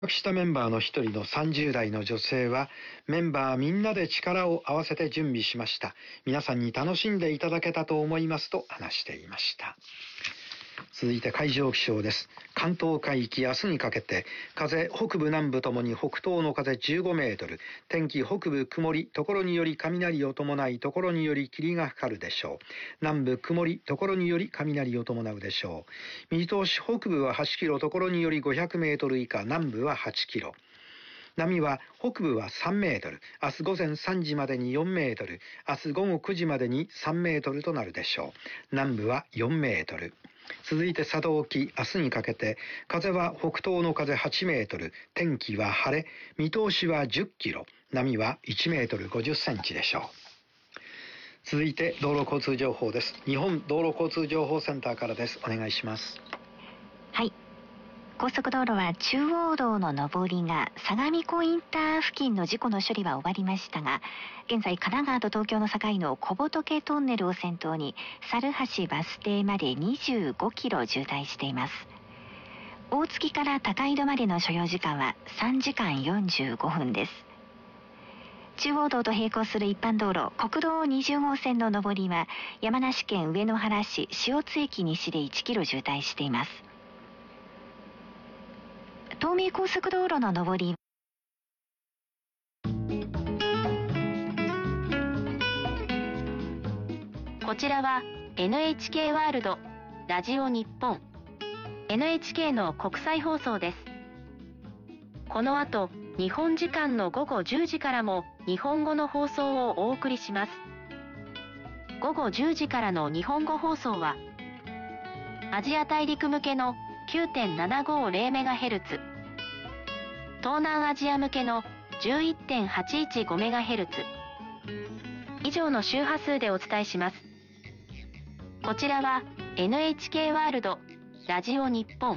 したメンバーの一人の30代の女性は、メンバーみんなで力を合わせて準備しました。皆さんに楽しんでいただけたと思いますと話していました。続いて海上気象です。関東海域、明日にかけて風北部南部ともに北東の風15メートル、天気北部曇り、ところにより雷を伴い、ところにより霧がかかるでしょう。南部曇り、ところにより雷を伴うでしょう。見通し北部は8キロ、ところにより500メートル以下、南部は8キロ。波は北部は3メートル、明日午前3時までに4メートル、明日午後9時までに3メートルとなるでしょう。南部は4メートル。続いて佐渡沖、明日にかけて風は北東の風8メートル、天気は晴れ、見通しは10キロ、波は1メートル50センチでしょう。続いて道路交通情報です。日本道路交通情報センターからです。お願いします。 はい、高速道路は中央道の上りが相模湖インター付近の事故の処理は終わりましたが、現在神奈川と東京の境の小仏トンネルを先頭に猿橋バス停まで25キロ渋滞しています。大月から高井戸までの所要時間は3時間45分です。中央道と並行する一般道路国道20号線の上りは山梨県上野原市塩津駅西で1キロ渋滞しています。東名高速道路の上り、 こちらは NHK ワールドラジオ日本 NHK の国際放送です。この後日本時間の午後10時からも日本語の放送をお送りします。午後10時からの日本語放送はアジア大陸向けの 9.750MHz、東南アジア向けの 11.815MHz 以上の周波数でお伝えします。こちらは NHK ワールドラジオ日本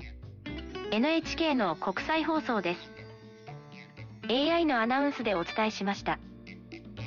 NHK の国際放送です。AI のアナウンスでお伝えしました。